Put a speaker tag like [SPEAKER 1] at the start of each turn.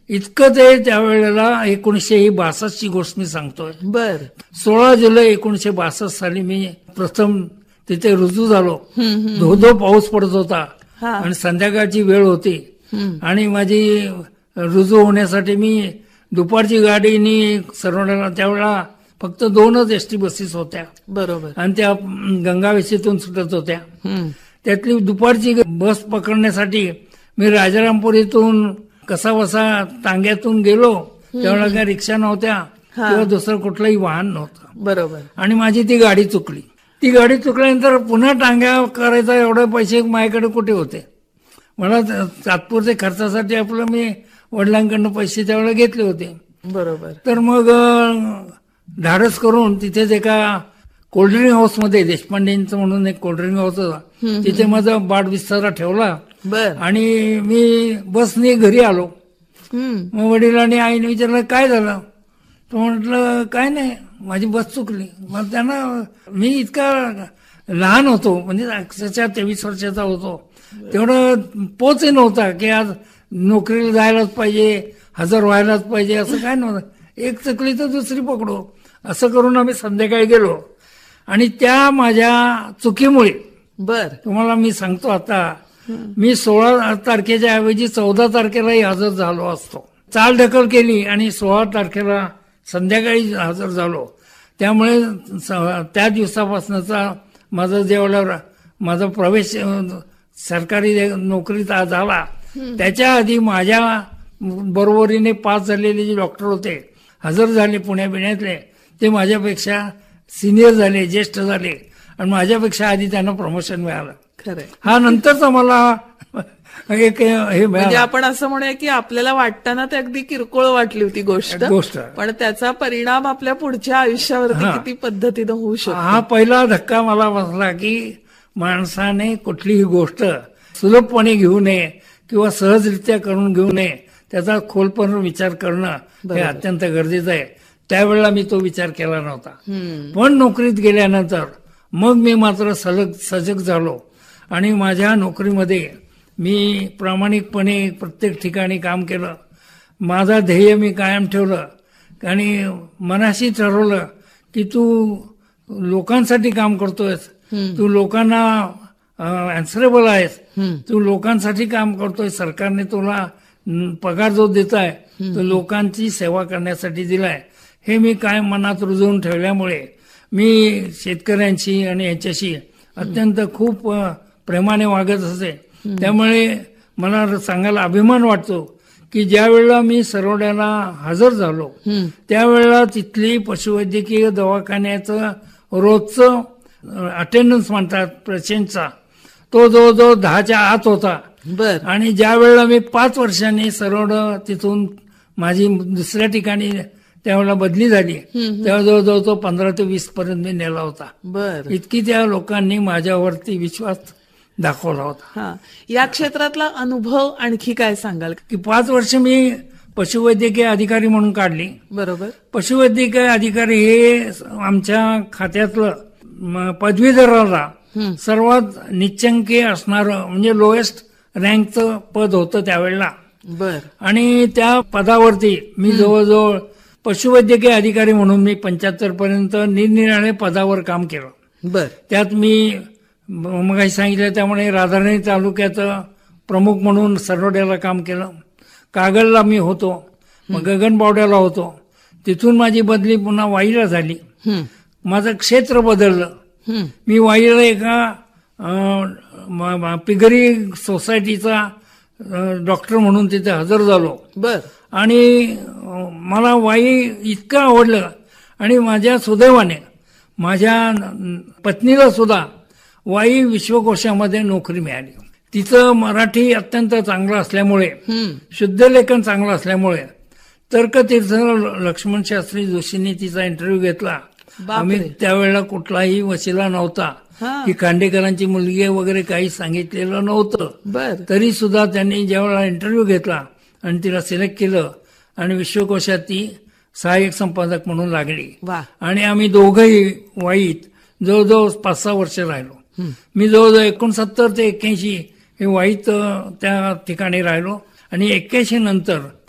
[SPEAKER 1] इतकं ते त्यावेळेला 1962 ची गोष्ट मी सांगतोय.
[SPEAKER 2] बर.
[SPEAKER 1] 16 जुलै 1962 साली मी प्रथम तिथे रुजू झालो. धो पाऊस पडत होता आणि संध्याकाळची वेळ होती आणि माझी रुजू होण्यासाठी मी दुपारची गाडीनी सरवण्याला त्यावेळेला फक्त 2च एसटी बसेस होत्या.
[SPEAKER 2] बरोबर.
[SPEAKER 1] आणि त्या गंगावेशीतून सुटत होत्या. त्यातली दुपारची बस पकडण्यासाठी मी राजारामपुरीतून कसा बसा टांग्यातून गेलो. त्यावेळेला काही रिक्षा नव्हत्या किंवा दुसरं कुठलंही वाहन नव्हतं.
[SPEAKER 2] बरोबर.
[SPEAKER 1] आणि माझी ती गाडी चुकली. ती गाडी चुकल्यानंतर पुन्हा टांग्या करायचा एवढे पैसे माझ्याकडे कुठे होते. मला तात्पुरते खर्चासाठी आपलं मी वडिलांकडनं पैसे त्यावेळेला घेतले होते.
[SPEAKER 2] बरोबर.
[SPEAKER 1] तर मग धाडस करून तिथेच एका कोल्ड्रिंक हाऊसमध्ये, देशपांडेंचं म्हणून एक कोल्ड्रिंक हाऊस होता, तिथे माझा वाढविस्तारा ठेवला. आणि मी बसने घरी आलो. मग वडिलांनी आईने विचारलं काय झालं. तो म्हटलं काय नाही, माझी बस चुकली. मग त्यांना मी इतका लहान होतो, म्हणजे अक्षरशः 23 वर्षाचा होतो, तेवढं पोचही नव्हता की आज नोकरीला जायलाच पाहिजे, हजर व्हायलाच पाहिजे, असं काय नव्हतं. एक चुकली तर दुसरी पकडू, असं करून आम्ही संध्याकाळी गेलो. आणि त्या माझ्या चुकीमुळे तुम्हाला मी सांगतो आता, मी 16 तारखेच्या ऐवजी 14 तारखेलाही हजर झालो असतो. चालढकल केली आणि 16 तारखेला संध्याकाळी हजर झालो. त्यामुळे त्या दिवसापासूनचा माझा जेवढा माझा प्रवेश सरकारी नोकरीत झाला, त्याच्या आधी माझ्या बरोबरीने 5 झालेले जे डॉक्टर होते, हजर झाले पुण्यातले, ते माझ्यापेक्षा सिनियर झाले, ज्येष्ठ झाले आणि माझ्यापेक्षा आधी त्यांना प्रमोशन मिळालं.
[SPEAKER 2] खरंय.
[SPEAKER 1] हा नंतरचा मला एक हे
[SPEAKER 2] म्हणजे आपण असं म्हणूया की आपल्याला वाटताना ते अगदी किरकोळ वाटली होती गोष्ट, पण त्याचा परिणाम आपल्या पुढच्या आयुष्यावरती किती पद्धतीनं होऊ शकतो.
[SPEAKER 1] हा पहिला धक्का मला बसला की माणसाने कुठलीही गोष्ट सुलभपणे घेऊ नये किंवा सहजरित्या करून घेऊ नये, त्याचा खोलपणे विचार करणं हे अत्यंत गरजेचं आहे. त्यावेळेला मी तो विचार केला नव्हता. पण नोकरीत गेल्यानंतर मग मी मात्र सजग झालो आणि माझ्या नोकरीमध्ये मी प्रामाणिकपणे प्रत्येक ठिकाणी काम केलं. माझा ध्येय मी कायम ठेवलं आणि मनाशी ठरवलं की तू लोकांसाठी काम करतोयस, तू लोकांना अँसरेबल आहेस, तू लोकांसाठी काम करतोय, सरकारने तुला पगार जो देत आहे तो लोकांची सेवा करण्यासाठी दिलाय, हे मी कायम मनात रुजवून ठेवल्यामुळे मी शेतकऱ्यांशी आणि यांच्याशी अत्यंत खूप प्रेमाने वागत असे. त्यामुळे मला सांगायला अभिमान वाटतो की ज्या वेळेला मी सरवड्याला हजर झालो त्यावेळेला तिथली पशुवैद्यकीय दवाखान्याचं रोजचं अटेंडन्स म्हणतात पेशंटचा, तो जवळजवळ 10च्या आत होता. आणि ज्या वेळेला मी 5 वर्षांनी सरवड तिथून माझी दुसऱ्या ठिकाणी त्यावेळेला बदली झाली, तेव्हा जवळजवळ तो 15 ते 20 पर्यंत मी नेला होता. इतकी त्या लोकांनी माझ्यावरती विश्वास दाखवला होता.
[SPEAKER 2] या क्षेत्रातला अनुभव आणखी काय सांगाल
[SPEAKER 1] की 5 वर्ष मी पशुवैद्यकीय अधिकारी म्हणून काढली.
[SPEAKER 2] बरोबर.
[SPEAKER 1] पशुवैद्यकीय अधिकारी हे आमच्या खात्यातलं पदवीधराला सर्वात निच्चंकी असणारं म्हणजे लोएस्ट रँकचं पद होतं त्यावेळेला. आणि त्या पदावरती मी जवळजवळ पशुवैद्यकीय अधिकारी म्हणून मी 75 पर्यंत निरनिराळ्या पदावर काम केलं. त्यात मी मग सांगितलं त्यामुळे राधानगरी तालुक्याचं प्रमुख म्हणून सरवड्याला काम केलं. कागलला मी होतो, मग गगनबावड्याला होतो. तिथून माझी बदली पुन्हा वाईला झाली. माझं क्षेत्र बदललं. मी वाईला एका पिगरी सोसायटीचा डॉक्टर म्हणून तिथे हजर झालो. आणि मला वाई इतकं आवडलं आणि माझ्या सुदैवाने माझ्या पत्नीला सुद्धा वाई विश्वकोशामध्ये नोकरी मिळाली. तिचं मराठी अत्यंत चांगलं असल्यामुळे, शुद्धलेखन चांगलं असल्यामुळे तर्कतीर्थ लक्ष्मण शास्त्री जोशींनी तिचा इंटरव्ह्यू घेतला. आम्ही त्यावेळेला कुठलाही वशिला नव्हता की खांडेकरांची मुलगी वगैरे काही सांगितलेलं नव्हतं. तरी सुद्धा त्यांनी ज्यावेळेला इंटरव्ह्यू घेतला आणि तिला सिलेक्ट केलं आणि विश्वकोशात ती सहाय्यक संपादक म्हणून लागली. आणि आम्ही दोघंही वाईत जवळजवळ 5-6 वर्ष राहिलो. मी जवळजवळ 69 ते 81 हे वाईत त्या ठिकाणी राहिलो आणि 81 नंतर